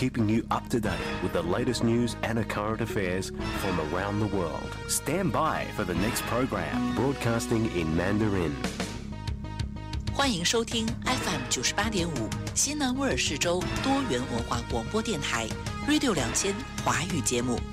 keeping you up to date with the latest news and current affairs from around the world. Stand by for the next program, broadcasting in Mandarin. 欢迎收听 FM 98.5西南威尔士州多元文化广播电台 Radio 2000华语节目。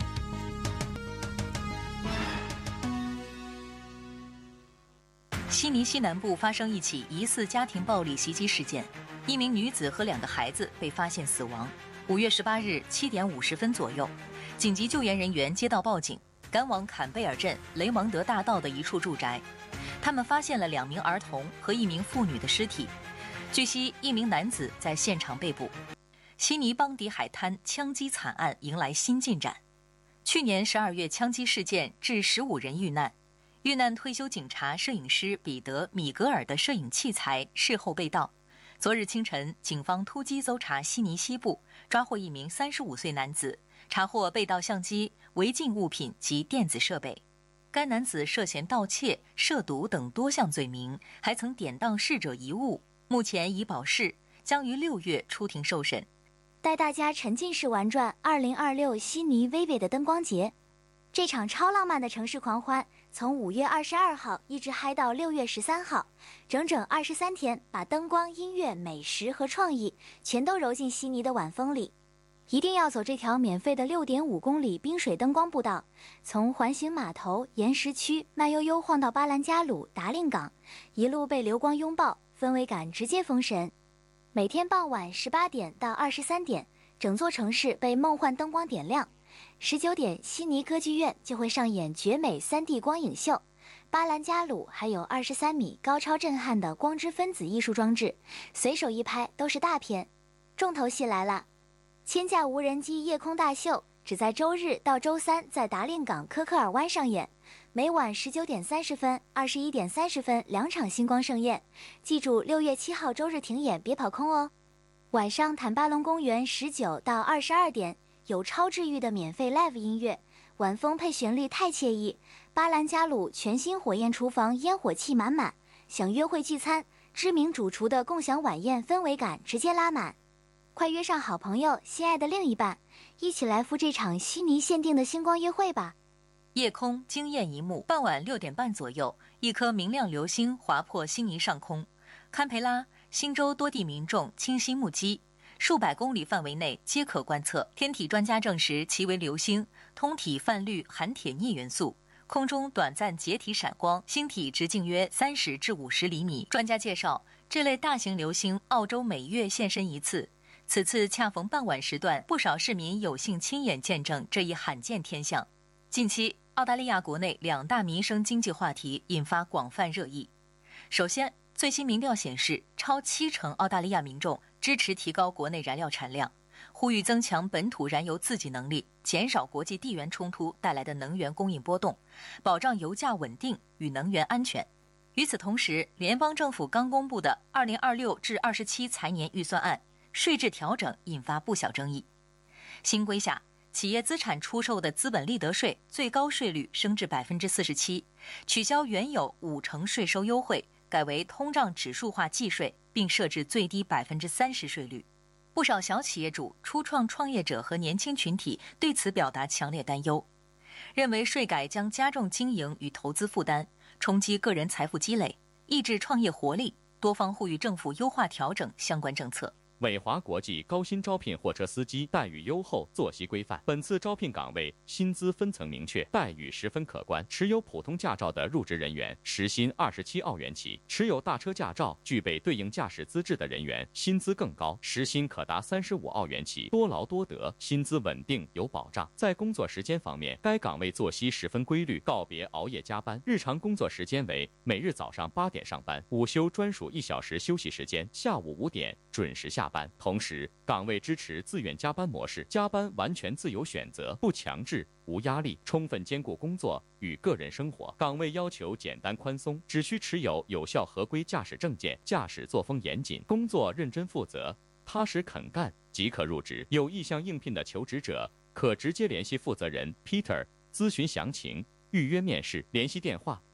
悉尼西南部发生一起疑似家庭暴力袭击事件，一名女子和2个孩子被发现死亡。5月18日7点50分左右，紧急救援人员接到报警，赶往坎贝尔镇雷蒙德大道的一处住宅。他们发现了2名儿童和1名妇女的尸体。据悉，1名男子在现场被捕。悉尼邦迪海滩枪击惨案迎来新进展。去年12月枪击事件致15人遇难。遇难退休警察摄影师彼得·米格尔的摄影器材事后被盗。昨日清晨，警方突击搜查悉尼西部，抓获1名35岁男子，查获被盗相机、违禁物品及电子设备。该男子涉嫌盗窃、涉毒等多项罪名，还曾典当逝者遗物，目前已保释，将于6月出庭受审。 带大家沉浸式玩转2026悉尼 Vivid 的灯光节，这场超浪漫的城市狂欢从5月22号一直嗨到6月13号，整整23天，把灯光、音乐、美食和创意全都揉进悉尼的晚风里。一定要走这条免费的6.5公里冰水灯光步道，从环形码头、岩石区慢悠悠晃到巴兰加鲁、达令港，一路被流光拥抱，氛围感直接封神。每天傍晚18点到23点，整座城市被梦幻灯光点亮。19点，悉尼歌剧院就会上演绝美 3D 光影秀。巴兰加鲁还有23米高超震撼的光之分子艺术装置，随手一拍都是大片。重头戏来了，千架无人机夜空大秀只在周日到周三在达令港科克尔湾上演，每晚19点30分、21点30分2场星光盛宴。记住6月7号周日停演，别跑空哦。晚上坦巴隆公园19到22点有超治愈的免费 live 音乐，晚风配旋律太惬意。巴兰加鲁全新火焰厨房烟火气满满，想约会聚餐，知名主厨的共享晚宴氛围感直接拉满。快约上好朋友、心爱的另一半，一起来赴这场悉尼限定的星光约会吧。 夜空惊艳一幕，傍晚6点半左右，一颗明亮流星划破悉尼上空。堪培拉、新州多地民众倾心目击，数百公里范围内皆可观测。天体专家证实其为流星，通体泛绿含铁镍元素，空中短暂解体闪光，星体直径约30至50厘米。专家介绍，这类大型流星澳洲每月现身一次，此次恰逢傍晚时段，不少市民有幸亲眼见证这一罕见天象。近期，澳大利亚国内2大民生经济话题引发广泛热议。首先，最新民调显示，超70%澳大利亚民众支持提高国内燃料产量，呼吁增强本土燃油自给能力，减少国际地缘冲突带来的能源供应波动，保障油价稳定与能源安全。与此同时，联邦政府刚公布的2026至27财年预算案税制调整引发不小争议。新规下，企业资产出售的资本利得税最高税率升至 47%， 取消原有50%税收优惠，改为通胀指数化计税，并设置最低 30% 税率。不少小企业主、初创创业者和年轻群体对此表达强烈担忧，认为税改将加重经营与投资负担，冲击个人财富积累，抑制创业活力。多方呼吁政府优化调整相关政策。 伟华国际高薪招聘货车司机，待遇优厚，作息规范。本次招聘岗位薪资分层明确，待遇十分可观。持有普通驾照的入职人员，时薪27澳元起；持有大车驾照、具备对应驾驶资质的人员，薪资更高，时薪可达35澳元起。多劳多得，薪资稳定有保障。在工作时间方面，该岗位作息十分规律，告别熬夜加班。日常工作时间为每日早上8点上班，午休专属1小时休息时间，下午5点准时下班。同时，岗位支持自愿加班模式，加班完全自由选择，不强制，无压力，充分兼顾工作与个人生活。岗位要求简单宽松，只需持有有效合规驾驶证件，驾驶作风严谨，工作认真负责，踏实肯干即可入职。有意向应聘的求职者可直接联系负责人 Peter 咨询详情，预约面试。联系电话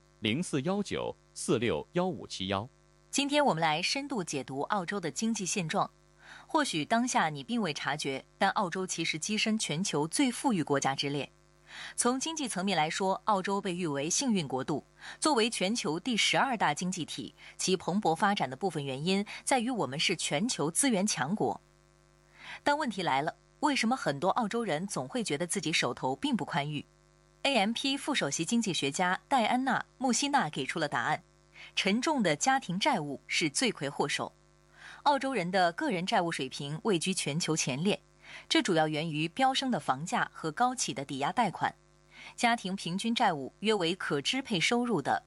0419461571。 今天我们来深度解读澳洲的经济现状。 或许当下你并未察觉，但澳洲其实跻身全球最富裕国家之列。从经济层面来说，澳洲被誉为幸运国度。作为全球第12大经济体，其蓬勃发展的部分原因在于我们是全球资源强国。但问题来了，为什么很多澳洲人总会觉得自己手头并不宽裕？ AMP 副首席经济学家戴安娜·穆希纳给出了答案：沉重的家庭债务是罪魁祸首。澳洲人的个人债务水平位居全球前列，这主要源于飙升的房价和高企的抵押贷款。家庭平均债务约为可支配收入的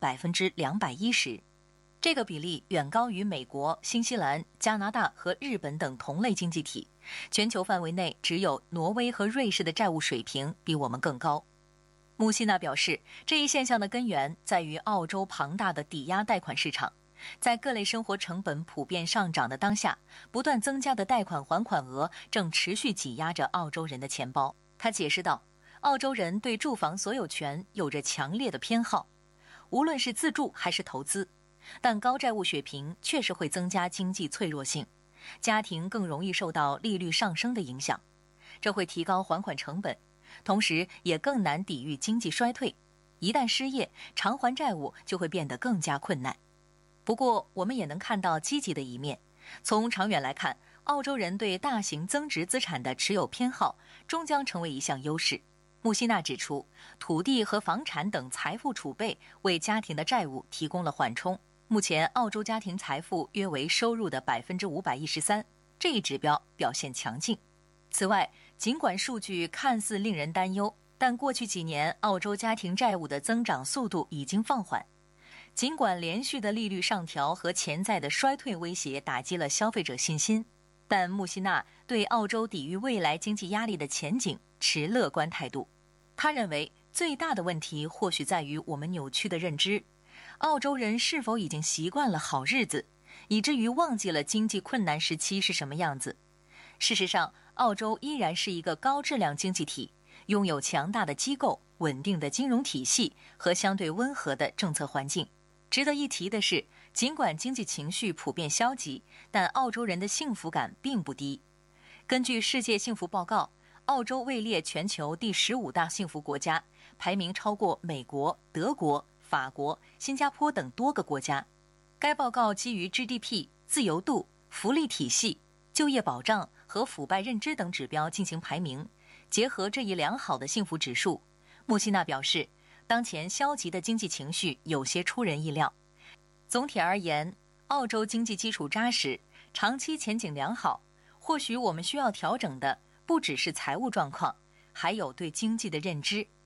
210%，这个比例远高于美国、新西兰、加拿大和日本等同类经济体。全球范围内，只有挪威和瑞士的债务水平比我们更高。穆希纳表示，这一现象的根源在于澳洲庞大的抵押贷款市场。在各类生活成本普遍上涨的当下，不断增加的贷款还款额正持续挤压着澳洲人的钱包。他解释道，澳洲人对住房所有权有着强烈的偏好，无论是自住还是投资。但高债务水平确实会增加经济脆弱性，家庭更容易受到利率上升的影响，这会提高还款成本，同时也更难抵御经济衰退。一旦失业，偿还债务就会变得更加困难。不过，我们也能看到积极的一面。从长远来看，澳洲人对大型增值资产的持有偏好终将成为一项优势。穆希纳指出，土地和房产等财富储备为家庭的债务提供了缓冲。目前，澳洲家庭财富约为收入的513%，这一指标表现强劲。此外，尽管数据看似令人担忧，但过去几年澳洲家庭债务的增长速度已经放缓。尽管连续的利率上调和潜在的衰退威胁打击了消费者信心，但穆希纳对澳洲抵御未来经济压力的前景持乐观态度。他认为，最大的问题或许在于我们扭曲的认知。澳洲人是否已经习惯了好日子，以至于忘记了经济困难时期是什么样子？事实上，澳洲依然是一个高质量经济体，拥有强大的机构、稳定的金融体系和相对温和的政策环境。值得一提的是，尽管经济情绪普遍消极，但澳洲人的幸福感并不低。根据世界幸福报告，澳洲位列全球第15大幸福国家，排名超过美国、德国、法国、新加坡等多个国家。该报告基于 GDP、自由度、福利体系、就业保障和腐败认知等指标进行排名。结合这一良好的幸福指数，穆希纳表示，当前消极的经济情绪有些出人意料。总体而言，澳洲经济基础扎实，长期前景良好。或许我们需要调整的不只是财务状况，还有对经济的认知。